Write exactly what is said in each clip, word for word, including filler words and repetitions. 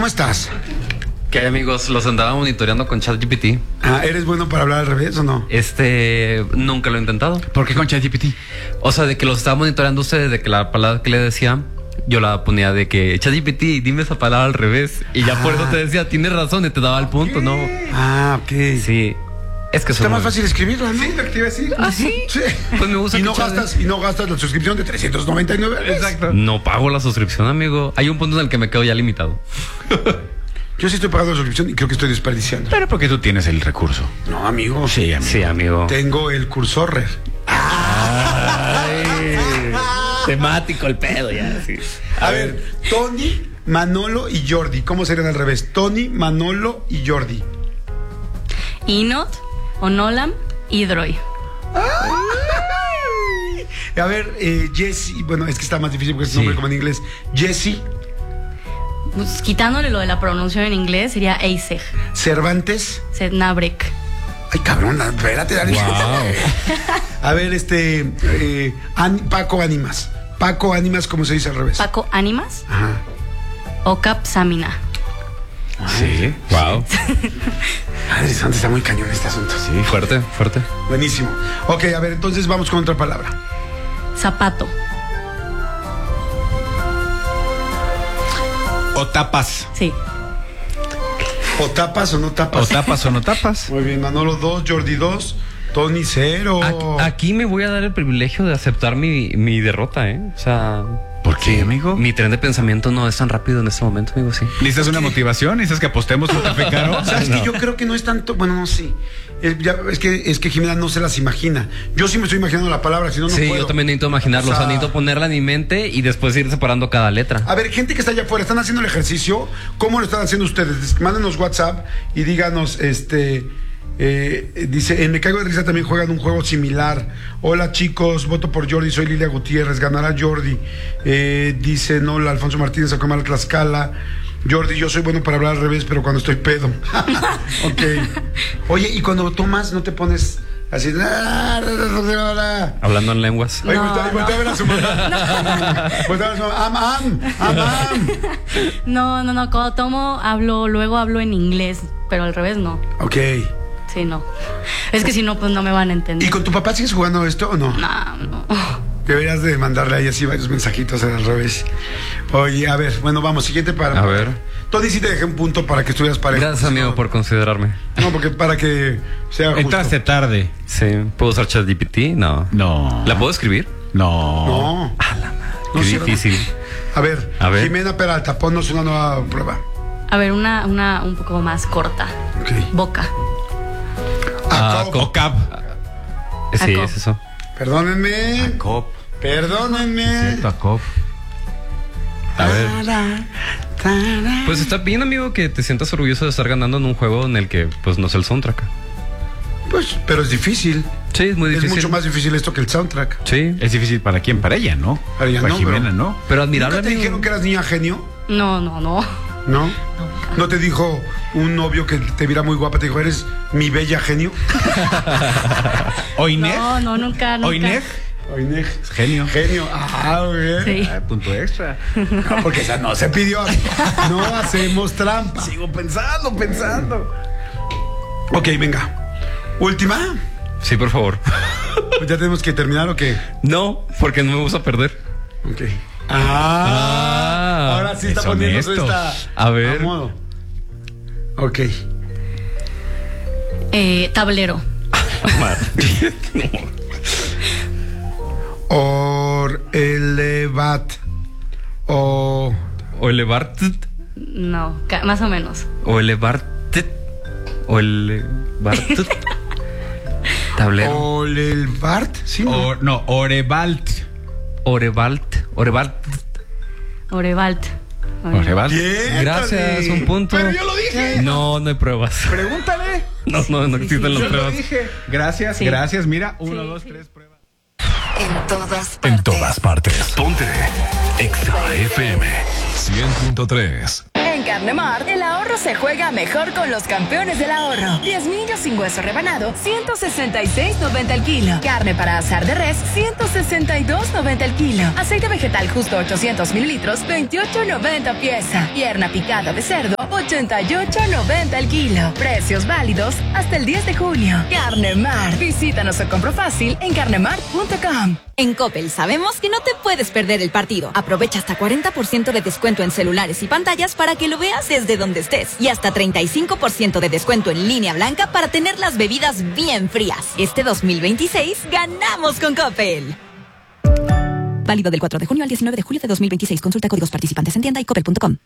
¿cómo estás? ¿Qué hay, amigos? Los andaba monitoreando con ChatGPT. Ah, ¿eres bueno para hablar al revés o no? Este, nunca lo he intentado. ¿Por qué con ChatGPT? O sea, de que los estaba monitoreando ustedes, de que la palabra que le decía, yo la ponía de que ChatGPT, dime esa palabra al revés. Y ya ah. por eso te decía, tienes razón, y te daba el punto, ¿no? Ah, ok. Sí. Es que está más fácil escribirla, ¿no? Sí, lo que te iba a decir. ¿Ah, sí? Sí. Pues me gusta. Y no gastas, y no gastas la suscripción de trescientos noventa y nueve. Exacto. No pago la suscripción, amigo. Hay un punto en el que me quedo ya limitado. Yo sí estoy pagando la suscripción y creo que estoy desperdiciando. Pero porque tú tienes el recurso. No, amigo. Sí, amigo. Sí, amigo. Tengo el cursor. Ay, temático el pedo ya. Sí. A, A ver, ver, Tony, Manolo y Jordi. ¿Cómo serían al revés? Tony, Manolo y Jordi. Inot, Onolam y Droy. A ver, eh, Jesse. Bueno, es que está más difícil porque es sí. nombre como en inglés. Jesse. Pues, quitándole lo de la pronunciación en inglés, sería Eiseg. Cervantes. Sednabrek. Ay, cabrón, espérate, Dani. Wow. A ver, este. Eh, An, Paco Ánimas. Paco Ánimas, ¿cómo se dice al revés? Paco Ánimas. Ajá. Ocap Samina. Sí, wow. Madre santa, está muy cañón este asunto. Sí, fuerte, fuerte. Buenísimo. Ok, a ver, entonces vamos con otra palabra. Zapato. O tapas. Sí. O tapas o no tapas. O tapas o no tapas. Muy bien, Manolo dos, Jordi dos, Tony cero. Aquí, aquí me voy a dar el privilegio de aceptar mi, mi derrota, ¿eh? O sea... ¿Por qué, amigo? Mi tren de pensamiento no es tan rápido en este momento, amigo, sí. ¿Necesitas una motivación? ¿Necesitas que apostemos un café caro? ¿Sabes no. que yo creo que no es tanto? Bueno, no sé. Es, ya, es, que, es que Jimena no se las imagina. Yo sí me estoy imaginando la palabra, si no, no sí, puedo. Yo también necesito imaginarlo, o sea, o sea, necesito ponerla en mi mente y después ir separando cada letra. A ver, gente que está allá afuera, ¿están haciendo el ejercicio? ¿Cómo lo están haciendo ustedes? Mándenos WhatsApp y díganos, este... Eh, dice, en Me Caigo de Risa también juegan un juego similar. Hola chicos, voto por Jordi, soy Lilia Gutiérrez, ganará Jordi. eh, Dice, no, la Alfonso Martínez, a comer a Tlaxcala. Jordi, yo soy bueno para hablar al revés, pero cuando estoy pedo. Ok. Oye, y cuando tomas, ¿no te pones así? Hablando en lenguas. Oye, no, voltea, no. voltea a ver a su mamá. Voltea a ver a su mamá. Am, am, am, am. No, no, no, cuando tomo, hablo, luego hablo en inglés, pero al revés no. Ok. Sí, no. Es que si no, pues no me van a entender. ¿Y con tu papá sigues jugando esto o no? No, no. Deberías de mandarle ahí así varios mensajitos al revés. Oye, a ver, bueno, vamos, siguiente para... A ver. Tony, sí te dejé un punto para que estuvieras parejo. Gracias, amigo, por considerarme. No, porque para que sea justo. Entraste tarde. Sí. ¿Puedo usar ChatGPT? No. No. ¿La puedo escribir? No. No. A la madre. Qué no, difícil. Sí, a ver, a ver, Jimena Peralta, ponnos una nueva prueba. A ver, una, una un poco más corta. Ok. Boca. Acop. Uh, Ocap. Sí, Acop. es eso. Perdónenme. Acop. Perdónenme. Cierto, Acop. A ver. Pues está bien, amigo, que te sientas orgulloso de estar ganando en un juego en el que, pues, no es el soundtrack. Pues, pero es difícil. Sí, es muy difícil. Es mucho más difícil esto que el soundtrack. Sí. Es difícil para quién, para ella, ¿no? Para ella para no, Jimena, pero, ¿no? Pero admirable. ¿Nunca te amigo. dijeron que eras niña genio? No, no, no. ¿No? ¿No te dijo un novio que te viera muy guapa? Te dijo, eres mi bella genio. ¿Oineg? No, no, nunca, nunca. ¿Oineg? Oineg. Genio. Genio. Ah, muy bien. Sí. Ah, punto extra. No, porque esa no se pidió. No hacemos trampa. Sigo pensando, pensando. Ok, venga. Última. Sí, por favor. Pues ya tenemos que terminar, ¿o qué? No, porque no me gusta perder. Ok. Ah, Ah, ahora sí está es poniéndose honesto. esta A ver. a modo. Ok. Eh, tablero. Or elevat. O. O elevar. No, ca- más o menos. O elevar. O elevar. Tablero. Olelvart. Sí, ¿no? O, no, Orevalt. Orevalt. Orevalt. Orevalt. Orevalt. Bien, Gracias, Tony. un punto. Pero yo lo dije. No, no hay pruebas. Pregúntale. No, no, no existen las Yo lo pruebas. dije. Gracias, Sí. gracias. Mira, uno, Sí, dos, sí. tres, pruebas. En todas partes. En todas partes. Ponte Exa F M cien punto tres. En Carne Mart, el ahorro se juega mejor con los campeones del ahorro. diez millos sin hueso rebanado, ciento sesenta y seis noventa el kilo. Carne para asar de res, ciento sesenta y dos noventa el kilo. Aceite vegetal justo ochocientos mililitros, veintiocho noventa pieza. Pierna picada de cerdo, ochenta y ocho noventa el kilo. Precios válidos hasta el diez de junio. Carne Mart. Visítanos o compro fácil en carnemart punto com. En Coppel sabemos que no te puedes perder el partido. Aprovecha hasta cuarenta por ciento de descuento en celulares y pantallas para que lo veas desde donde estés. Y hasta treinta y cinco por ciento de descuento en línea blanca para tener las bebidas bien frías. Este dos mil veintiséis ganamos con Coppel. Válido del cuatro de junio al diecinueve de julio de dos mil veintiséis. Consulta códigos participantes en tienda y coppel punto com.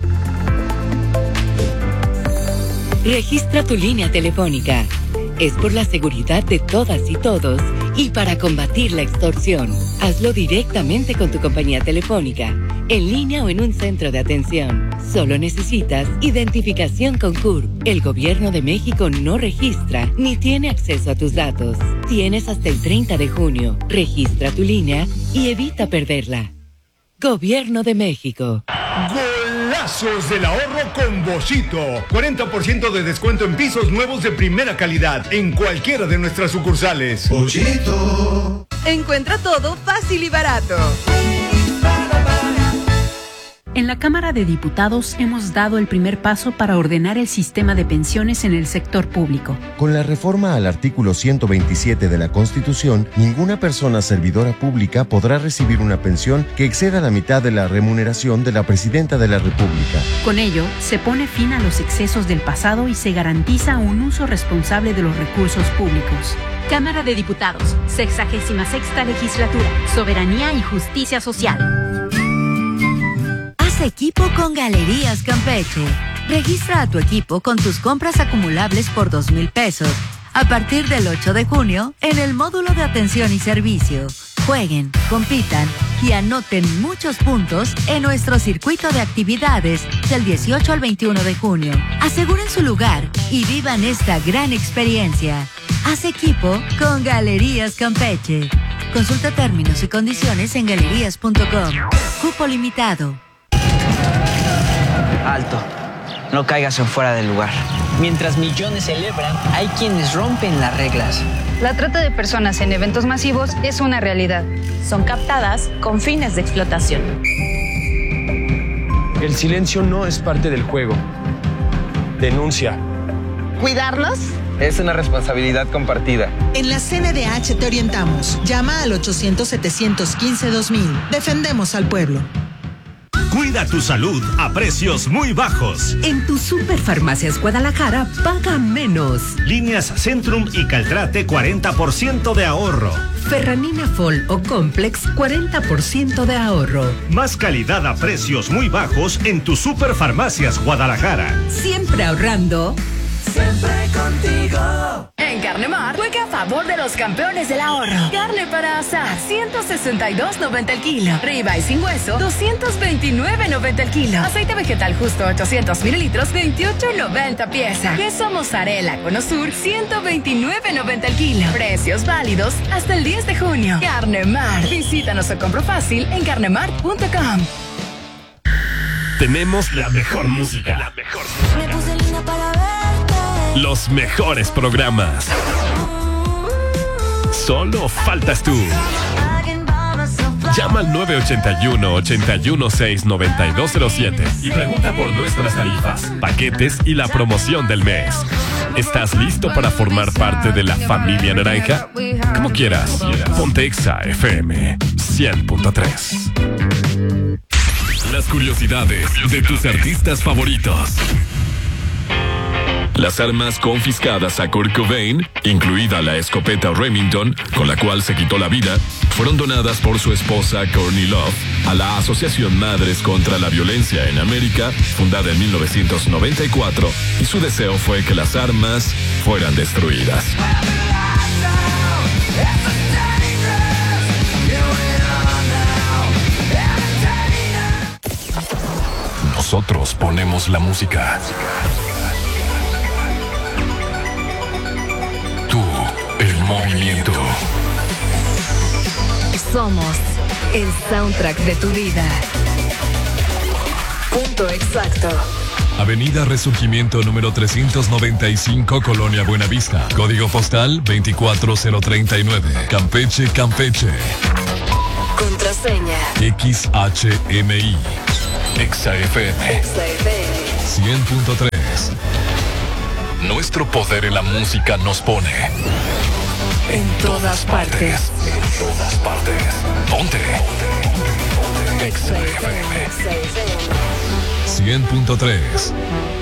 Registra tu línea telefónica. Es por la seguridad de todas y todos y para combatir la extorsión. Hazlo directamente con tu compañía telefónica, en línea o en un centro de atención. Solo necesitas identificación con C U R. El Gobierno de México no registra ni tiene acceso a tus datos. Tienes hasta el treinta de junio. Registra tu línea y evita perderla. Gobierno de México. Golazos del ahorro con Boschito. cuarenta por ciento de descuento en pisos nuevos de primera calidad en cualquiera de nuestras sucursales. Boschito. Encuentra todo fácil y barato. En la Cámara de Diputados hemos dado el primer paso para ordenar el sistema de pensiones en el sector público. Con la reforma al artículo ciento veintisiete de la Constitución, ninguna persona servidora pública podrá recibir una pensión que exceda la mitad de la remuneración de la Presidenta de la República. Con ello, se pone fin a los excesos del pasado y se garantiza un uso responsable de los recursos públicos. Cámara de Diputados, sexagésima sexta legislatura, Soberanía y Justicia Social. Equipo con Galerías Campeche. Registra a tu equipo con tus compras acumulables por dos mil pesos a partir del ocho de junio en el módulo de atención y servicio. Jueguen, compitan y anoten muchos puntos en nuestro circuito de actividades del dieciocho al veintiuno de junio. Aseguren su lugar y vivan esta gran experiencia. Haz equipo con Galerías Campeche. Consulta términos y condiciones en galerías punto com. Cupo limitado. Alto, no caigas en fuera del lugar. Mientras millones celebran, hay quienes rompen las reglas. La trata de personas en eventos masivos es una realidad. Son captadas con fines de explotación. El silencio no es parte del juego. Denuncia. ¿Cuidarnos? Es una responsabilidad compartida. En la C N D H te orientamos. Llama al ochocientos, setecientos quince, dos mil. Defendemos al pueblo. Cuida tu salud a precios muy bajos. En tu Superfarmacias Guadalajara, paga menos. Líneas Centrum y Caltrate, cuarenta por ciento de ahorro. Ferranina Fol o Complex, cuarenta por ciento de ahorro. Más calidad a precios muy bajos en tu Superfarmacias Guadalajara. Siempre ahorrando. Siempre contigo. En Carne Mart, juega a favor de los campeones del ahorro. Carne para asar, ciento sesenta y dos noventa el kilo. Ribeye sin hueso, doscientos veintinueve noventa el kilo. Aceite vegetal justo ochocientos mililitros, veintiocho noventa pieza. Queso mozzarella con Osur, ciento veintinueve noventa el kilo. Precios válidos hasta el diez de junio. Carne Mart. Visítanos o compro fácil en carnemart punto com. Tenemos la mejor música. La mejor música. Me puse linda para verte. Los mejores programas. Solo faltas tú. Llama al nueve ocho uno, ocho uno seis, nueve dos cero siete y pregunta por nuestras tarifas, paquetes y la promoción del mes. ¿Estás listo para formar parte de la familia naranja? Como quieras. Ponte Exa F M cien punto tres. Las curiosidades de tus artistas favoritos. Las armas confiscadas a Kurt Cobain, incluida la escopeta Remington, con la cual se quitó la vida, fueron donadas por su esposa Courtney Love a la Asociación Madres contra la Violencia en América, fundada en mil novecientos noventa y cuatro, y su deseo fue que las armas fueran destruidas. Nosotros ponemos la música. Tú, el movimiento. Somos el soundtrack de tu vida. Punto exacto. Avenida Resurgimiento número trescientos noventa y cinco, Colonia Buenavista. Código postal veinticuatro cero treinta y nueve. Campeche, Campeche. Contraseña. X H M I. Exa F M. Exa F M. cien punto tres. Nuestro poder en la música nos pone en todas partes. En todas partes. Ponte. Exa F M. cien punto tres.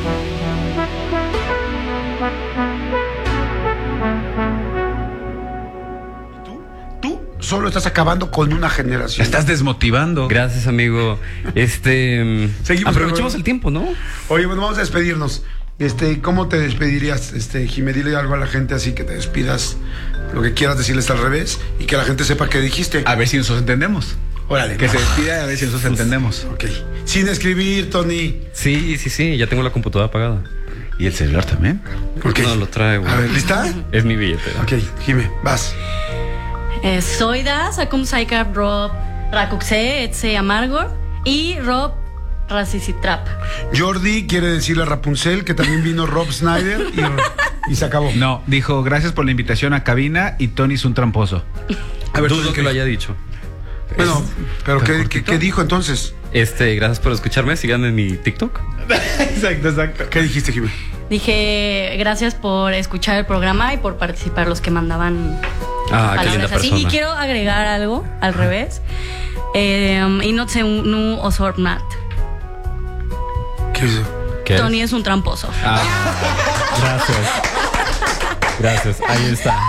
Solo estás acabando con una generación. Estás desmotivando. Gracias, amigo. Este. Seguimos. Aprovechemos el tiempo, ¿no? Oye, bueno, vamos a despedirnos. Este, ¿cómo te despedirías, este, Jimé? Dile algo a la gente así que te despidas, lo que quieras decirles al revés y que la gente sepa qué dijiste. A ver si nos entendemos. Órale. Que se despida a ver si nosotros entendemos. Ok. Sin escribir, Tony. Sí, sí, sí. Ya tengo la computadora apagada. ¿Y el celular también? Okay. No, lo traigo. A ver, ¿lista? Es mi billetera. Ok, Jimé, vas. Eh, soy Das, acum Saikar Rob Rakuxe, Etse Amargor y Rob Rasisitrap. Jordi quiere decirle a Rapunzel que también vino Rob Snyder y, y se acabó. No, dijo gracias por la invitación a cabina y Tony es un tramposo. A ver, dudo que lo haya dicho. Bueno, pero ¿qué, ¿qué, ¿qué dijo entonces? Este, gracias por escucharme. Síganme en mi TikTok. Exacto, exacto. ¿Qué dijiste, Jimmy? Dije gracias por escuchar el programa y por participar los que mandaban ah, palabras así. Y quiero agregar algo al revés. Eh, y no sé, nu osornat. ¿Qué es eso? ¿Qué Tony es? es un tramposo. Ah, gracias. Gracias, ahí está.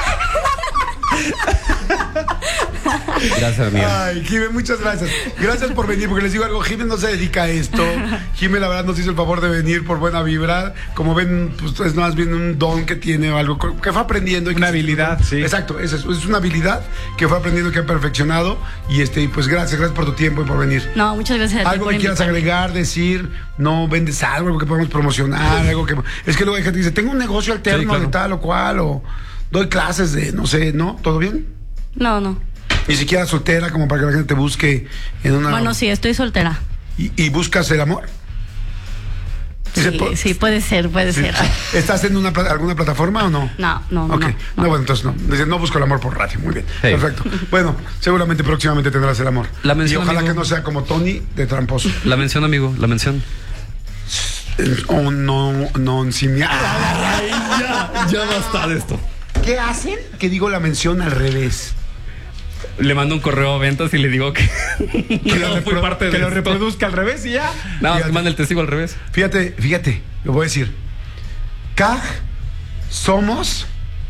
Gracias, amigo. Ay, Jimé, muchas gracias. Gracias por venir, porque les digo algo, Jimé no se dedica a esto. Jimé, la verdad, nos hizo el favor de venir por buena vibra. Como ven, pues es más bien un don que tiene o algo que fue aprendiendo. Y una habilidad, sí. Exacto, es, es una habilidad que fue aprendiendo y que ha perfeccionado. Y este, pues gracias, gracias por tu tiempo y por venir. No, muchas gracias a ti. Algo que quieras agregar, decir, no vendes algo, algo que podemos promocionar, algo que. Es que luego hay gente que dice, tengo un negocio alterno sí, claro. de tal o cual, o doy clases de, no sé, ¿no? ¿Todo bien? No, no. Ni siquiera soltera, como para que la gente te busque en una... Bueno, sí, estoy soltera. ¿Y, y buscas el amor? Sí, po... sí, puede ser, puede sí. ser. ¿Estás en una alguna plataforma o no? No, no, okay. no. No, bueno, entonces no. Dice, no busco el amor por radio. Muy bien. Sí. Perfecto. Bueno, seguramente próximamente tendrás el amor. La mención, y ojalá amigo. que no sea como Tony de tramposo. La mención, amigo, la mención. Oh, no, no, si me... Ay, ya, ya basta de esto. ¿Qué hacen? Que digo la mención al revés. Le mando un correo a ventas y le digo que, que no fui parte de que lo esto. reproduzca al revés y ya. No, fíjate, que manda el testigo al revés. Fíjate, fíjate, lo voy a decir. Caj, somos,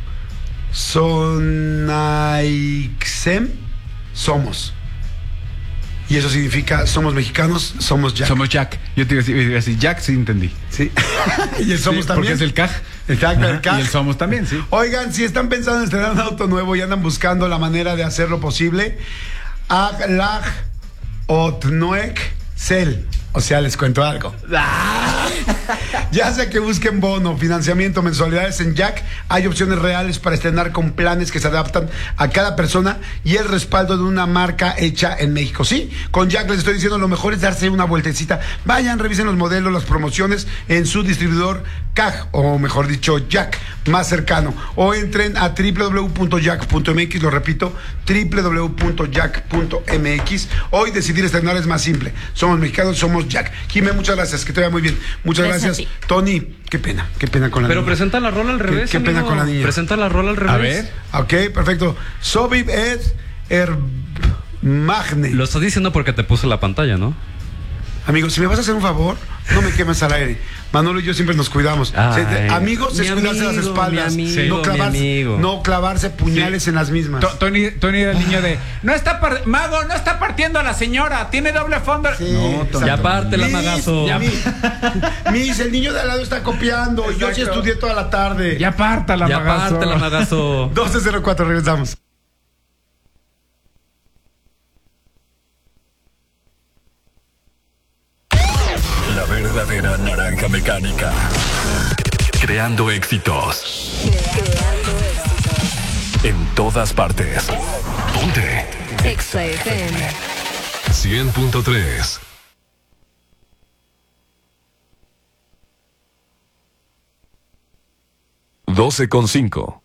sonaixem, somos. Y eso significa somos mexicanos, somos Jack. Somos Jack. Yo te iba a decir Jack, sí entendí. Sí. Y el somos sí, también. Porque es el Caj. Exacto, el Caj. Y el somos también, sí. Oigan, si están pensando en estrenar un auto nuevo y andan buscando la manera de hacerlo posible, Aglag Otnoek Cel. O sea, les cuento algo. Ya sea que busquen bono, financiamiento, mensualidades en Jack, hay opciones reales para estrenar con planes que se adaptan a cada persona y el respaldo de una marca hecha en México. Sí, con Jack les estoy diciendo, lo mejor es darse una vueltecita. Vayan, revisen los modelos, las promociones en su distribuidor C A G, o mejor dicho, Jack, más cercano. O entren a doble u doble u doble u punto jack punto m x, lo repito, doble u doble u doble u punto jack punto m x. Hoy decidir estrenar es más simple. Somos mexicanos, somos Jack. Jimé, muchas gracias, que te vaya muy bien. Muchas gracias. gracias. Tony, qué pena, qué pena con la Pero niña. Pero presenta la rola al revés. Qué, qué pena con la niña. Presenta la rola al revés. A ver. Ok, perfecto. Sobib Ed Er Magne. Lo estás diciendo porque te puse la pantalla, ¿no? Amigo, si me vas a hacer un favor, no me quemes al aire. Manolo y yo siempre nos cuidamos. Ay, amigos es cuidarse amigo, las espaldas. Amigo, no, clavarse, no clavarse puñales sí. en las mismas. T Tony, Tony era el niño de no está par Mago, no está partiendo a la señora, tiene doble fondo. Sí, no, Tony. Ya parte la magazo. Ya. Mis, el niño de al lado está copiando. Exacto. Yo sí estudié toda la tarde. Ya parta la ya magazo. Ya parte la magazo. doce cero cuatro, regresamos. La verdadera naranja mecánica. Creando éxitos. Creando éxitos. En todas partes. Ponte. Exa F M. cien punto tres. doce con cinco.